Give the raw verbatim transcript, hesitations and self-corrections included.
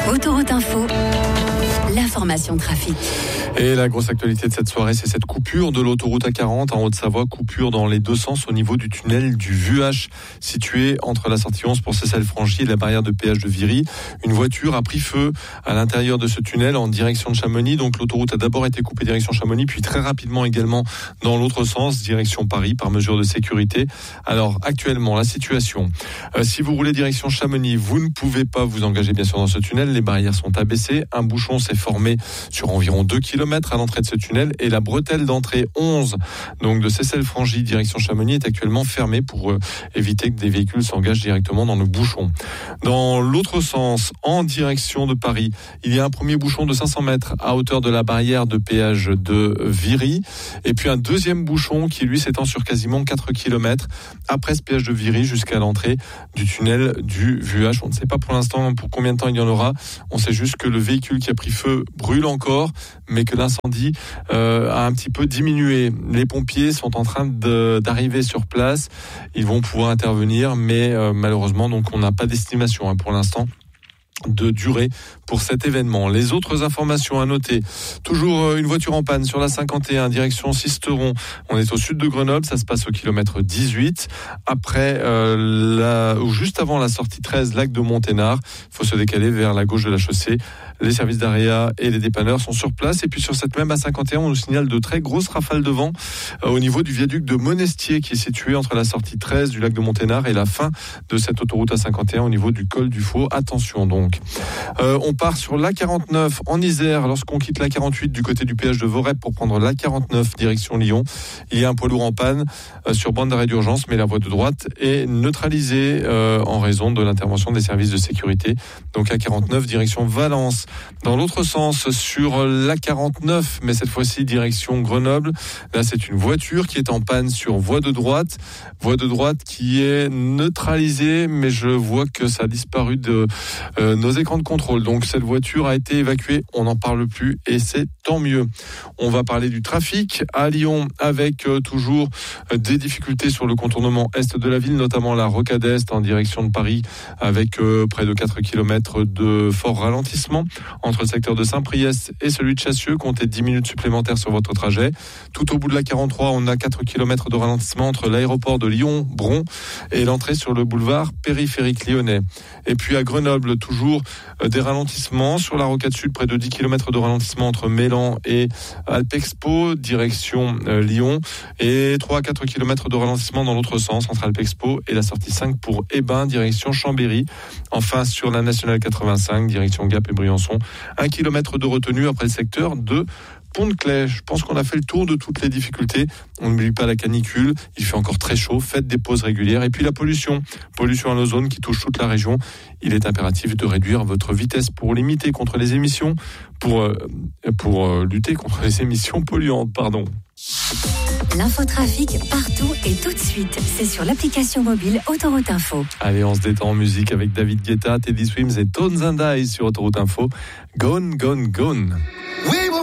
Autoroute Info, l'information trafic. Et la grosse actualité de cette soirée, c'est cette coupure de l'autoroute A quarante en Haute-Savoie, coupure dans les deux sens au niveau du tunnel du Vuache, situé entre la sortie onze pour Cesselles-Frangy et la barrière de péage de Viry. Une voiture a pris feu à l'intérieur de ce tunnel en direction de Chamonix. Donc l'autoroute a d'abord été coupée direction Chamonix, puis très rapidement également dans l'autre sens, direction Paris, par mesure de sécurité. Alors actuellement, la situation, euh, si vous roulez direction Chamonix, vous ne pouvez pas vous engager bien sûr dans ce tunnel. Les barrières sont abaissées. Un bouchon s'est formé sur environ deux kilomètres à l'entrée de ce tunnel et la bretelle d'entrée onze donc de Cesselles-Frangy direction Chamonix est actuellement fermée pour euh, éviter que des véhicules s'engagent directement dans le bouchon. Dans l'autre sens, en direction de Paris, il y a un premier bouchon de cinq cents mètres à hauteur de la barrière de péage de Viry et puis un deuxième bouchon qui lui s'étend sur quasiment quatre kilomètres après ce péage de Viry jusqu'à l'entrée du tunnel du Vuache. On ne sait pas pour l'instant pour combien de temps il y en aura. On sait juste que le véhicule qui a pris feu brûle encore, mais que l'incendie euh, a un petit peu diminué. Les pompiers sont en train de, d'arriver sur place. Ils vont pouvoir intervenir, mais euh, malheureusement, donc on n'a pas d'estimation hein, pour l'instant de durée pour cet événement. Les autres informations à noter, toujours une voiture en panne sur la cinquante et un direction Sisteron. On est au sud de Grenoble, ça se passe au kilomètre dix-huit. Après, euh, la, ou juste avant la sortie treize, lac de Monténard, il faut se décaler vers la gauche de la chaussée. Les services d'A R E A et les dépanneurs sont sur place. Et puis sur cette même A cinquante et un, on nous signale de très grosses rafales de vent euh, au niveau du viaduc de Monestier qui est situé entre la sortie treize du lac de Monténard et la fin de cette autoroute A cinquante et un au niveau du col du Faux. Attention donc. Euh, on part sur l'A quarante-neuf en Isère lorsqu'on quitte l'A quarante-huit du côté du péage de Vorep pour prendre l'A quarante-neuf direction Lyon. Il y a un poids lourd en panne euh, sur bande d'arrêt d'urgence, mais la voie de droite est neutralisée euh, en raison de l'intervention des services de sécurité. Donc A quarante-neuf direction Valence. Dans l'autre sens, sur l'A quarante-neuf, mais cette fois-ci direction Grenoble, là c'est une voiture qui est en panne sur voie de droite, voie de droite qui est neutralisée, mais je vois que ça a disparu de euh, nos écrans de contrôle. Donc cette voiture a été évacuée, on n'en parle plus et c'est tant mieux. On va parler du trafic à Lyon avec euh, toujours euh, des difficultés sur le contournement est de la ville, notamment la rocade est en direction de Paris avec euh, près de quatre kilomètres de fort ralentissement entre le secteur de Saint-Priest et celui de Chassieux. Comptez dix minutes supplémentaires sur votre trajet. Tout au bout de la quarante-trois, on a quatre kilomètres de ralentissement entre l'aéroport de Lyon-Bron et l'entrée sur le boulevard périphérique lyonnais. Et puis à Grenoble, toujours des ralentissements sur la rocade sud, près de dix kilomètres de ralentissement entre Mélan et Alpexpo, direction euh, Lyon, et trois à quatre kilomètres de ralentissement dans l'autre sens entre Alpexpo et la sortie cinq pour Hébin, direction Chambéry. Enfin, sur la nationale quatre-vingt-cinq, direction Gap et Briançon, un kilomètre de retenue après le secteur de Pont-de-Claix. Je pense qu'on a fait le tour de toutes les difficultés. On n'oublie pas la canicule, il fait encore très chaud, faites des pauses régulières. Et puis la pollution, pollution à l'ozone qui touche toute la région. Il est impératif de réduire votre vitesse pour limiter contre les émissions, pour, euh, pour euh, lutter contre les émissions polluantes, pardon. L'infotrafic partout et tout de suite, c'est sur l'application mobile Autoroute Info. Allez, on se détend en musique avec David Guetta, Teddy Swims et Tones and I sur Autoroute Info. Gone, gone, gone.